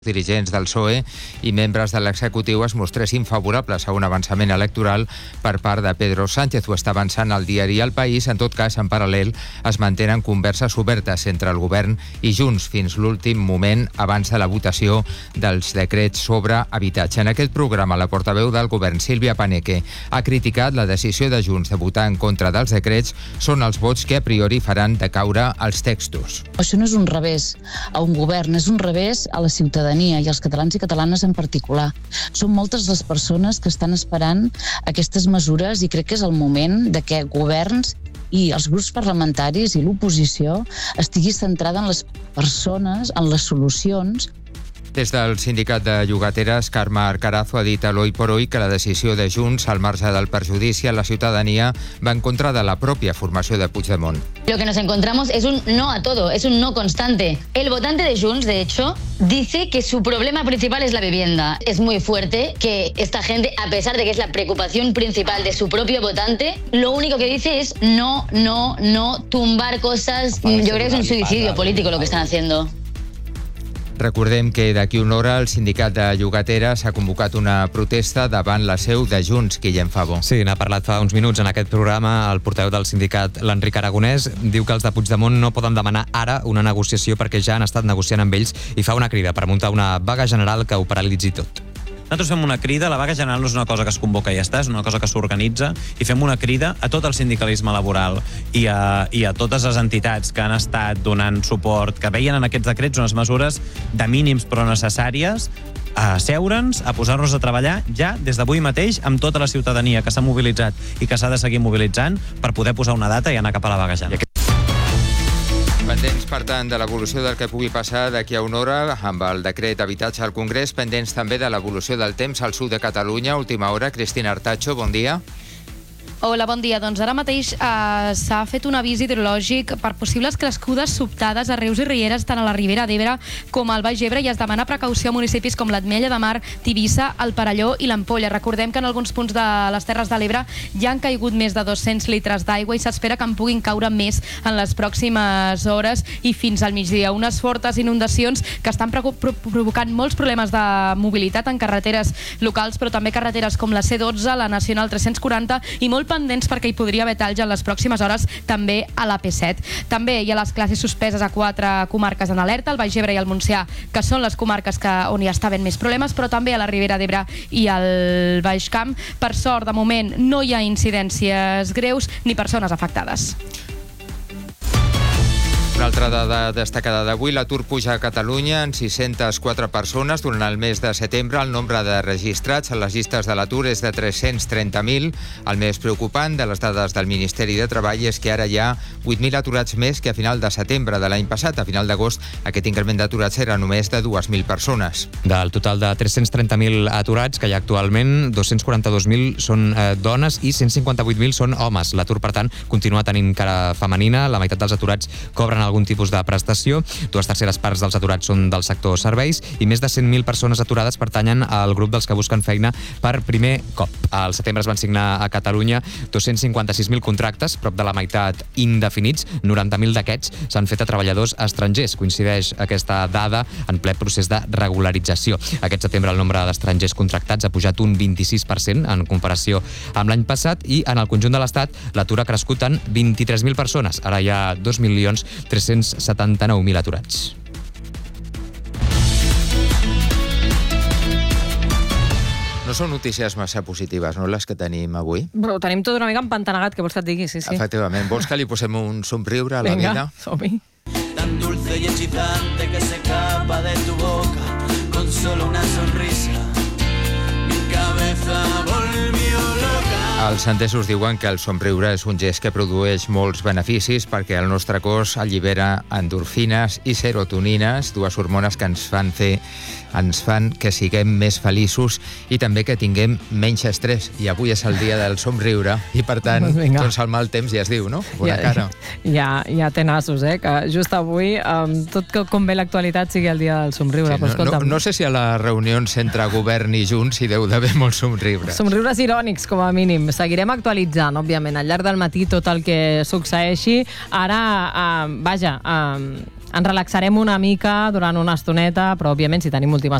dirigents del PSOE i membres de l'executiu es mostressin favorables a un avançament electoral per part de Pedro Sánchez. Ho està avançant el diari El País. En tot cas, en paral·lel, es mantenen converses obertes entre el govern i Junts fins l'últim moment abans de la votació dels decrets sobre habitatge. En aquest programa, la portaveu del govern, Sílvia Paneque, ha criticat la decisió de Junts de votar en contra dels decrets. Són els vots que a priori faran decaure els textos. Això no és un revés a un govern, és un revés a la ciutadania i als catalans i catalanes en particular. Són moltes les persones que estan esperant aquestes mesures i crec que és el moment de que governs i els grups parlamentaris i l'oposició estigui centrada en les persones, en les solucions. Des del sindicat de llogateres, Carme Arcarazo ha dit a l'Hoy por Hoy que la decisió de Junts, al marge del perjudici a la ciutadania, va en contra de la propia formació de Puigdemont. Lo que nos encontramos es un no a todo, es un no constante. El votante de Junts, de hecho, dice que su problema principal es la vivienda. Es muy fuerte que esta gente, a pesar de que es la preocupación principal de su propio votante, lo único que dice es no, tumbar cosas. Yo creo que es un suicidio político lo que están haciendo. Recordem que d'aquí una hora el sindicat de llogateres ha convocat una protesta davant la seu de Junts, Guillem Favo. Sí, n'ha parlat fa uns minuts en aquest programa el portaveu del sindicat, l'Enric Aragonès. Diu que els de Puigdemont no poden demanar ara una negociació perquè ja han estat negociant amb ells i fa una crida per muntar una vaga general que ho paralitzi tot. Nosaltres fem una crida, la vaga general no és una cosa que es convoca i ja està, és una cosa que s'organitza, i fem una crida a tot el sindicalisme laboral i a totes les entitats que han estat donant suport, que veien en aquests decrets unes mesures de mínims però necessàries, a asseure'ns, a posar-nos a treballar ja des d'avui mateix amb tota la ciutadania que s'ha mobilitzat i que s'ha de seguir mobilitzant per poder posar una data i anar cap a la vaga general. Pendents, per tant, de l'evolució del que pugui passar d'aquí a una hora amb el decret habitatge al Congrés, pendents també de l'evolució del temps al sud de Catalunya. Última hora, Cristina Artacho, bon dia. Hola, bon dia. Doncs ara mateix s'ha fet un avís hidrològic per possibles crescudes sobtades a rius i rieres tant a la Ribera d'Ebre com al Baix Ebre i es demana precaució a municipis com l'Ametlla de Mar, Tivissa, el Perelló i l'Ampolla. Recordem que en alguns punts de les Terres de l'Ebre ja han caigut més de 200 litres d'aigua i s'espera que en puguin caure més en les pròximes hores i fins al migdia. Unes fortes inundacions que estan provocant molts problemes de mobilitat en carreteres locals, però també carreteres com la C12, la Nacional 340 i molt pendents perquè hi podria haver talls en les pròximes hores també a la P7. També hi ha les classes suspeses a 4 comarques en alerta, el Baix Ebre i el Montsià, que són les comarques on hi està havent més problemes, però també a la Ribera d'Ebre i al Baix Camp. Per sort, de moment, no hi ha incidències greus ni persones afectades. Una altra dada destacada d'avui, l'atur puja a Catalunya en 604 persones. Durant el mes de setembre, el nombre de registrats a les llistes de l'atur és de 330.000. El més preocupant de les dades del Ministeri de Treball és que ara hi ha 8.000 aturats més que a final de setembre de l'any passat. A final d'agost, aquest increment d'aturats era només de 2.000 persones. Del total de 330.000 aturats que hi ha actualment, 242.000 són dones i 158.000 són homes. L'atur, per tant, continua tenint cara femenina. La meitat dels aturats cobren algun tipus de prestació. 2/3 parts dels aturats són del sector serveis i més de 100.000 persones aturades pertanyen al grup dels que busquen feina per primer cop. Al setembre es van signar a Catalunya 256.000 contractes, prop de la meitat indefinits. 90.000 d'aquests s'han fet a treballadors estrangers. Coincideix aquesta dada en ple procés de regularització. Aquest setembre el nombre d'estrangers contractats ha pujat un 26% en comparació amb l'any passat i en el conjunt de l'Estat l'atur ha crescut en 23.000 persones. Ara hi ha 2.379.000 aturats. No són notícies massa positives, no, les que tenim avui? Però ho tenim tot una mica empantanegat, que vols que et digui, sí. Efectivament. Vols que li posem un somriure a la vida? Vinga, som-hi. Tan dulce y hechizante que se escapa de tu boca con solo una sonrisa. Mi cabeza volvió loca. Els entesos diuen que el somriure és un gest que produeix molts beneficis perquè el nostre cos allibera endorfines i serotonines, dues hormones que ens fan que siguem més feliços i també que tinguem menys estrès. I avui és el dia del somriure i, per tant, doncs el mal temps ja es diu, no? Bona cara. Ja té nassos, que just avui, tot com ve l'actualitat, sigui el dia del somriure. Sí, no sé si a les reunions entre govern i Junts hi deu d'haver molts somriures. Somriures irònics, com a mínim. Seguirem actualitzant, òbviament, al llarg del matí tot el que succeeixi. Ara, ens relaxarem una mica durant una estoneta, però òbviament si tenim últimes